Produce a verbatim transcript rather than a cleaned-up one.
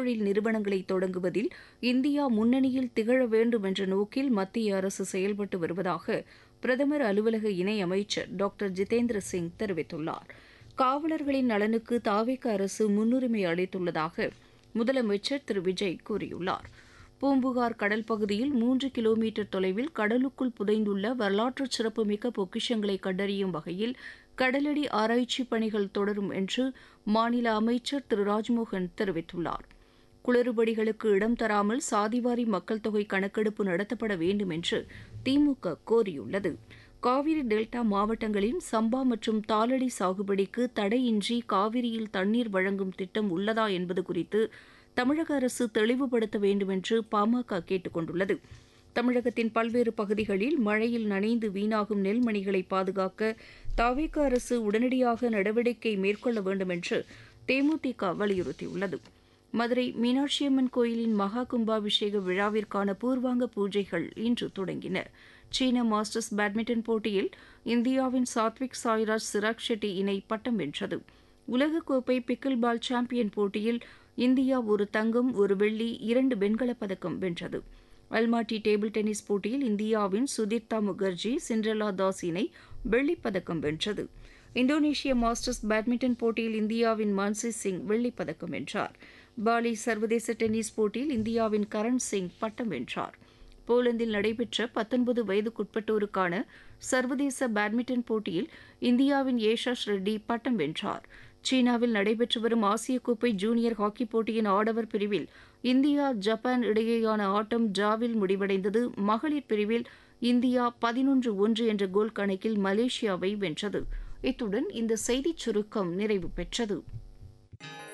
சுயதொழில் நிறுவனங்களை தொடங்குவதில் இந்தியா முன்னணியில் திகழ வேண்டும் என்ற நோக்கில் மத்திய அரசு செயல்பட்டு வருவதாக பிரதமர் அலுவலக இணையமைச்சர் டாக்டர் ஜிதேந்திர சிங் தெரிவித்துள்ளார். காவலர்களின் நலனுக்கு தாவேக அரசு முன்னுரிமை அளித்துள்ளதாக முதலமைச்சர் திரு விஜய் கூறியுள்ளார். பூம்புகார் கடல் பகுதியில் மூன்று கிலோமீட்டர் தொலைவில் கடலுக்குள் புதைந்துள்ள வரலாற்று சிறப்புமிக்க பொக்கிஷங்களை கண்டறியும் வகையில் கடலடி ஆராய்ச்சி பணிகள் தொடரும் என்று மாநில அமைச்சர் திரு ராஜ்மோகன் தெரிவித்துள்ளார். குளறுபடிகளுக்கு இடம் தராமல் சாதிவாரி மக்கள் தொகை கணக்கெடுப்பு நடத்தப்பட வேண்டும் என்று திமுக கோரியுள்ளது. காவிரி டெல்டா மாவட்டங்களின் சம்பா மற்றும் தாளடி சாகுபடிக்கு தடையின்றி காவிரியில் தண்ணீர் வழங்கும் திட்டம் உள்ளதா என்பது குறித்து தமிழக அரசு தெளிவுபடுத்த வேண்டும் என்று பாமக கேட்டுக் கொண்டுள்ளது. தமிழகத்தின் பல்வேறு பகுதிகளில் மழையில் நனைந்து வீணாகும் நெல்மணிகளை பாதுகாக்க தாவேக அரசு உடனடியாக நடவடிக்கை மேற்கொள்ள வேண்டும் என்று தேமுதிக வலியுறுத்தியுள்ளது. மதுரை மீனாட்சியம்மன் கோயிலின் மகா கும்பாபிஷேக விழாவிற்கான பூர்வாங்க பூஜைகள் இன்று தொடங்கின. சீன மாஸ்டர்ஸ் பேட்மிண்டன் போட்டியில் இந்தியாவின் சாத்விக் சாய்ராஜ் சிராக் ஷெட்டி இணை பட்டம் வென்றது. உலகக்கோப்பை பிக்கில் பால் சாம்பியன் போட்டியில் இந்தியா ஒரு தங்கம் ஒரு வெள்ளி இரண்டு வெண்கலப் பதக்கம் வென்றது. அல்மாட்டி டேபிள் டென்னிஸ் போட்டியில் இந்தியாவின் சுதீர்த்தா முகர்ஜி சிண்ட்ரெலா தாஸ் இணை வெள்ளிப் பதக்கம் வென்றது. இந்தோனேஷிய மாஸ்டர்ஸ் பேட்மிண்டன் போட்டியில் இந்தியாவின் மான்சி சிங் வெள்ளிப் பதக்கம் வென்றார். பாலி சர்வதேச டென்னிஸ் போட்டியில் இந்தியாவின் கரண் சிங் பட்டம் வென்றார். போலந்தில் நடைபெற்ற பத்தொன்பது வயதுக்குட்பட்டோருக்கான சர்வதேச பேட்மிண்டன் போட்டியில் இந்தியாவின் ஏஷாஷ் ரெட்டி பட்டம் வென்றார். சீனாவில் நடைபெற்று வரும் ஆசிய கோப்பை ஜூனியர் ஹாக்கிப் போட்டியின் ஆடவர் பிரிவில் இந்தியா ஜப்பான் இடையேயான ஆட்டம் டிராவில் முடிவடைந்தது. மகளிர் பிரிவில் இந்தியா பதினொன்று ஒன்று என்ற கோல் கணக்கில் மலேசியாவை வென்றது. இத்துடன் இந்த செய்திச் சுருக்கம் நிறைவு பெற்றது.